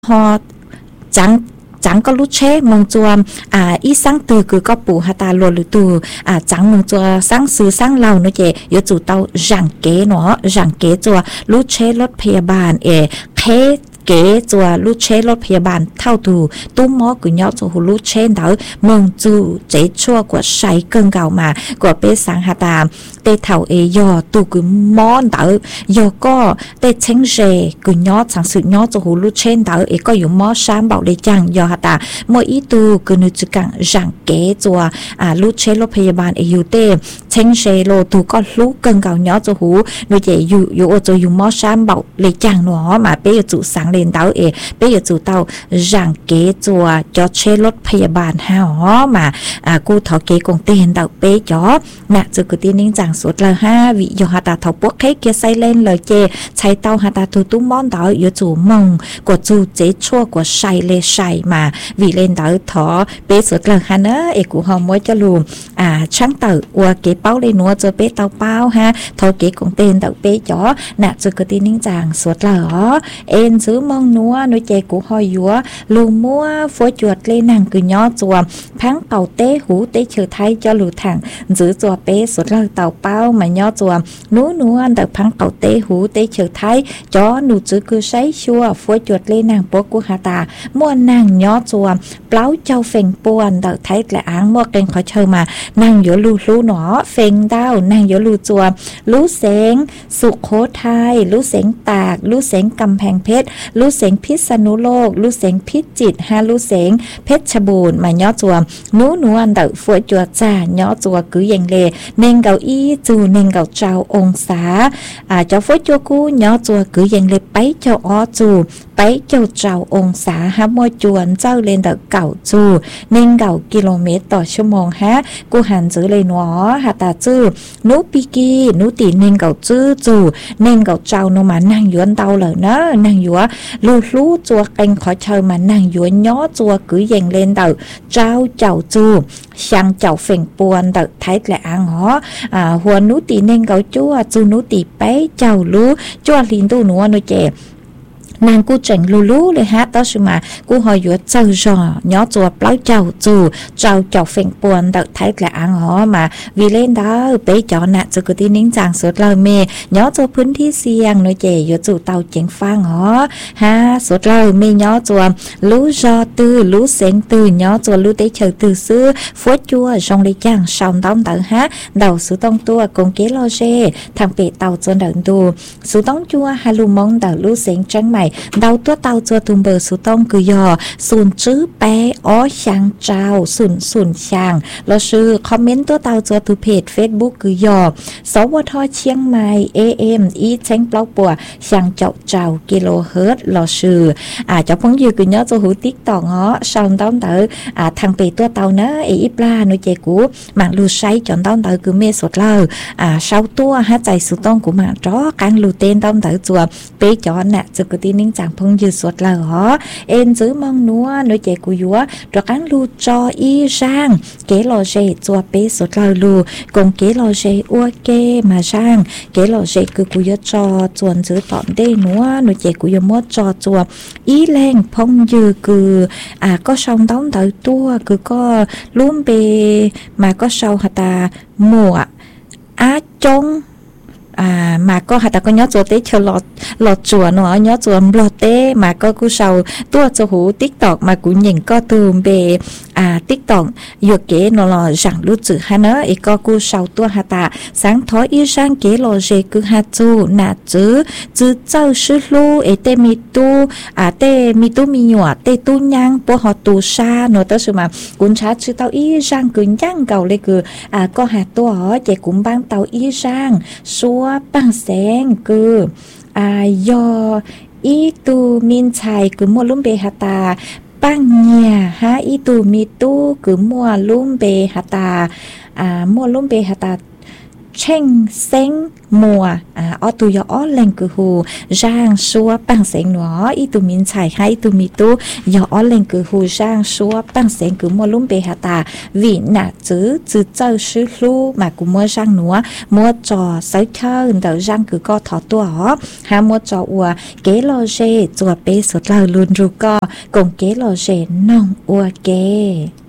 họ chẳng chẳng có lúc chế mong chùa ý sáng từ cứ có bù hà ta luôn từ chẳng mong chùa sáng sứ sáng lâu nữa chị yếu chủ tàu ràng kế chùa lúc chế lót phê bàn khế kế chùa lúc chế lót phê bàn thao tù tú mó cứ nhớ chùa lúc chế đó mong chùa chế chua của say cơn gạo mà của bé sáng hà ta tê thảo do tu cứ món đó do có tê chênh rề cứ nhớ chẳng sự nhớ chùa lúc chế đó có dùng mó sáng bảo để chẳng do hà ta mỗi ý tu cứ nữ chỉ càng ràng kế chùa lúc chế lót phê bàn yếu tê chênh rề lô tu có lúc cơn gạo nhớ chùa nữ chế dù cho dùng mó sáng bảo để chẳng nữa mà bé chủ sáng lên tao bây giờ chủ tao rằng kế chùa cho chế lót phê bàn ha mà cô thọ kế cùng tiền tao bé chó nè rồi cứ tin những rằng suốt là ha vì do ta thọ bốc hết kia say lên lời chê chạy tao ta thu tú món đó yếu chủ mong của chủ chế chua của say lê say mà vì lên đó thọ bé suốt là ha nữa của họ mới cho luôn sáng tao qua kế báo lên nữa cho bé tao bao ha thọ kế cùng tiền tao bé chó nè rồi cứ tin những rằng suốt là em giữ mong núa nuôi chè của hoi dúa luôn mua phối chuột lên nàng cứ nhỏ chùa phán tàu tế hú tế chờ thay cho lù thẳng giữ chùa bé suốt lời tàu bao mà nhỏ chùa núa anh được phán tàu tế hú tế chờ thay cho nụ chữ cứ sấy chua phối chuột lên nàng bố của hà ta mua nàng nhỏ chùa pláu châu phèn buồn được thấy là án mua kênh khỏi chơi mà nàng giữa lú nó phèn đau nàng giữa lù chùa lú xén sụt khố thai lú xén tạc lú xén cầm hàngเพชรลูเสงพิษณุโลกลูเสงพิจิตรลูเสงเพชรบูรณ์มาย่อจัวนูอันเดอฝวยจัวจ่าย่อจัวกือยังเลเน่งเกาอี้จูเน่งเกาเจ้าองศาเจ้าฝวยจัวกูย่อจัวกือยังเลไปเจ้าอ้อจูไปเจ้าเจ้าองศามวยจวนเจ้าเลนเดอเก่าจูเน่งเก่ากิโลเมตรต่อชั่วโมงกูหันจื้อเลยหนอหาตาจื้อนูปีกีนูตีเน่งเก่าจื้อจูเน่งเก่าเจ้าโนมานั่งยวนเตาเลยนะนั่งยัวlú chùa canh khỏi chơi mà nàng dũa nhó chùa cứ dành lên đầu trao chào chùa sang chào phèn buồn đầu thấy là ăn hó hùa nú tì nên gấu chúa chùa nú tì bé chào lú chúa liền tu núa nuôi trẻ nàng cô chỉnh lúเลยฮะđó mà cô hỏi vừa chơi rò nhỏ chùa pláu chào chào phèn buồn đợt thấy là ăn hó mà vì lên đó bé chó nè rồi cứ tin nín chàng suốt lời mê nhỏ chùaพื้นที่เสี่ยงnói chè vừa chủ tàu chỉnh phang hó ha suốt lời mê nhỏ chùa lú rò tư lú xén tư nhỏ chùa lú tế chờ từ xưa phố chua trong đây chàng sòng tông tự ha đầu số tông tua cùng kế lo dê thằng bể tàu cho đợt tu số tông chua hai lú mông đầu lú xén trắng mày đầu tua tàu cho tung bờ số tông cứ dò sùn chữ bé ó sang trao sùn sang lo sư comment tua tàu cho tu page Facebook cứ dò sáu vô thoi chiang mai AM ý tránh blog bùa sang chậu trào kilohertz lo sư cho phóng dư cứ nhớ cho hữu TikTok ngó sau tông tới thằng bè tua tàu nó ý pla nuôi trẻ của mạng lưu say chọn tông tới cứ mê sốt lờ sau tua hát chạy số tông của mạng chó càng lưu tên tông tới chùa bé chó nè cho cứ tin nín chẳng phong dư suốt là họ em giữ mong núa nuôi trẻ của dúa rồi cán lu cho y sang kế lò dê chùa bé suốt là lu cùng kế lò dê ua kê mà sang kế lò dê cứ của dúa cho chuồn giữ tọn đê núa nuôi trẻ của dúa mót cho chùa ý lên phong dư cứ có sông đóng tới tua cứ có luôn bề mà có sâu hả ta mùa trông mà có hạt có nhớ chùa tế chờ lọt chùa nó nhớ chùa lọt tế mà có cú sầu tua cho hú TikTok mà cũng nhìn có từ về TikTok vừa kế nó là rằng lưu trữ ha nó ý có cú sầu tua hạt sáng thói ý sang kế lò dê cứ hạt chu nà chứ châu sư lu ấy tê mi tu mi nhỏ tê tu nhang bố họ tu sa nó tới sự mà cũng chả chứ tao ý sang cứ nhang cầu lên cứ có hạt tua họ chạy cũng ban tao ý sang xua bằng sáng cứ do ý tu min chai cứ mua lúm bề hạt ta bằng nhà ha ý tu mi tu cứ mua lúm bề hạt ta mua lúm bề hạt ta chen sen mùa ở tu yo lên cứ hù giang xua bằng sen nó ít tu min chạy hay tu mi tu yo lên cứ hù giang xua bằng sen cứ mua lúm bề hà ta vì nà chữ chơi sư lu mà cũng mua giang nữa mua trò sấy thơ đầu giang cứ co thọ tua ha mua trò ua kế lo dê chùa bê sụt lờ luôn ru co cùng kế lo dê nong ua kê